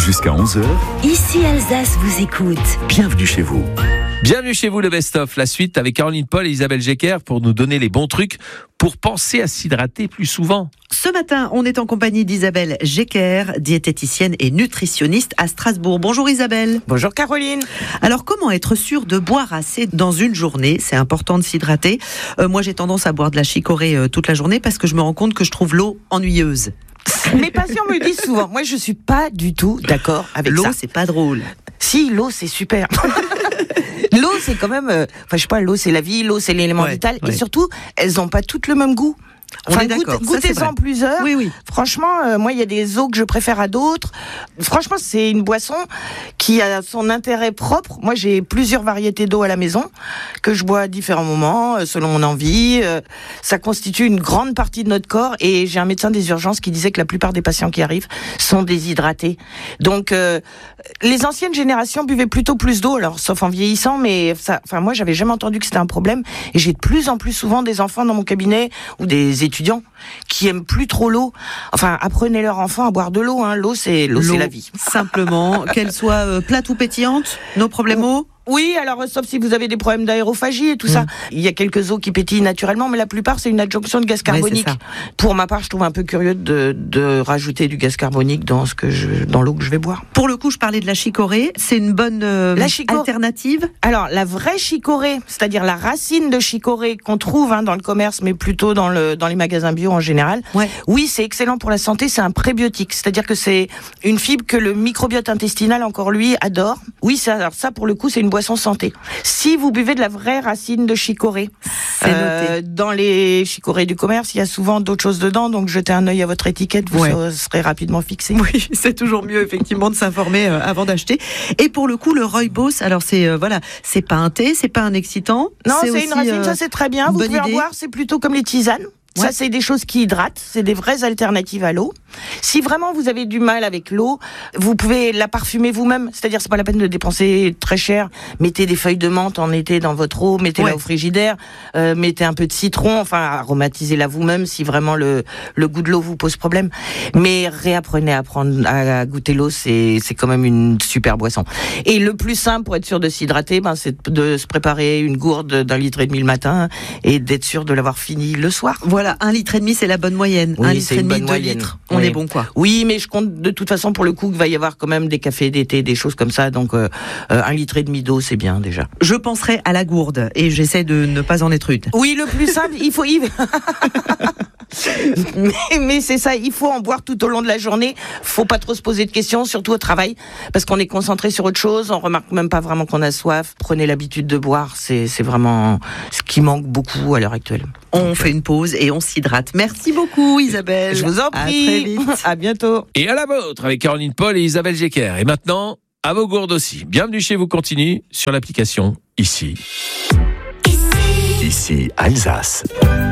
Jusqu'à 11h, Ici Alsace vous écoute. bienvenue chez vous. Bienvenue chez vous, le best-of. La suite avec Caroline Paul et Isabelle Jecker pour nous donner les bons trucs pour penser à s'hydrater plus souvent. Ce matin, on est en compagnie d'Isabelle Jecker, diététicienne et nutritionniste à Strasbourg. Bonjour Isabelle. Bonjour Caroline. Alors, comment être sûr de boire assez dans une journée ? C'est important de s'hydrater. Moi, j'ai tendance à boire de la chicorée toute la journée parce que je me rends compte que je trouve l'eau ennuyeuse. Mes patients me disent souvent, moi je suis pas du tout d'accord avec L'eau, ça. c'est pas drôle. Si, l'eau c'est super. L'eau c'est quand même, je sais pas, l'eau c'est la vie, l'eau c'est l'élément vital, et surtout, elles ont pas toutes le même goût. On est d'accord, ça, c'est Goûtez-en vrai. plusieurs. Oui. Franchement, moi, il y a des eaux que je préfère à d'autres. Franchement, c'est une boisson qui a son intérêt propre. Moi, j'ai plusieurs variétés d'eau à la maison que je bois à différents moments, selon mon envie. Ça constitue une grande partie de notre corps. Et j'ai un médecin des urgences qui disait que la plupart des patients qui arrivent sont déshydratés. Donc, les anciennes générations buvaient plutôt plus d'eau, alors sauf en vieillissant, mais ça, moi, j'avais jamais entendu que c'était un problème. Et j'ai de plus en plus souvent des enfants dans mon cabinet ou des étudiants qui aiment plus trop l'eau. Enfin, apprenez leurs enfants à boire de l'eau. Hein. L'eau, c'est la vie. Simplement, qu'elle soit plate ou pétillante, nos problèmes eau. Oui, alors sauf si vous avez des problèmes d'aérophagie et tout ça. Il y a quelques eaux qui pétillent naturellement, mais la plupart c'est une adjonction de gaz carbonique. Ouais, Pour ma part, je trouve un peu curieux de rajouter du gaz carbonique dans l'eau que je vais boire. Pour le coup, je parlais de la chicorée. C'est une bonne alternative. Alors, la vraie chicorée, c'est-à-dire la racine de chicorée qu'on trouve dans le commerce, mais plutôt dans les magasins bio en général. Ouais. Oui, c'est excellent pour la santé, c'est un prébiotique. C'est-à-dire que c'est une fibre que le microbiote intestinal, encore lui, adore. Oui, alors ça, pour le coup, c'est une boisson santé. Si vous buvez de la vraie racine de chicorée, c'est noté. Dans les chicorées du commerce, il y a souvent d'autres choses dedans, donc jetez un œil à votre étiquette, vous serez rapidement fixé. Oui, c'est toujours mieux effectivement de s'informer avant d'acheter. Et pour le coup, le rooibos, alors c'est c'est pas un thé, c'est pas un excitant. Non, c'est aussi, une racine, ça c'est très bien. Vous pouvez en boire, c'est plutôt comme les tisanes. Ça, c'est des choses qui hydratent, c'est des vraies alternatives à l'eau. Si vraiment vous avez du mal avec l'eau, vous pouvez la parfumer vous-même. C'est-à-dire, c'est pas la peine de dépenser très cher. Mettez des feuilles de menthe en été dans votre eau, mettez-la au frigidaire, mettez un peu de citron, enfin, aromatisez-la vous-même si vraiment le goût de l'eau vous pose problème. Mais réapprenez à goûter l'eau, c'est quand même une super boisson. Et le plus simple pour être sûr de s'hydrater, c'est de se préparer une gourde d'1,5 litre le matin et d'être sûr de l'avoir fini le soir. Voilà, 1,5 litre, c'est la bonne moyenne. Oui, 1,5 litre, 2 litres. On est bon, quoi. Oui, mais je compte de toute façon pour le coup qu'il va y avoir quand même des cafés d'été, des choses comme ça. Donc, 1,5 litre d'eau, c'est bien déjà. Je penserai à la gourde et j'essaie de ne pas en être une. Oui, le plus simple, il faut mais c'est ça, il faut en boire tout au long de la journée. Faut pas trop se poser de questions, surtout au travail, parce qu'on est concentré sur autre chose. On remarque même pas vraiment qu'on a soif. Prenez l'habitude de boire, c'est vraiment ce qui manque beaucoup à l'heure actuelle. On fait une pause et on s'hydrate. Merci beaucoup Isabelle. Je vous en prie. À très vite. À bientôt. Et à la vôtre avec Caroline Paul et Isabelle Jecker. Et maintenant, à vos gourdes aussi. Bienvenue chez vous continue sur l'application Ici. Ici Alsace.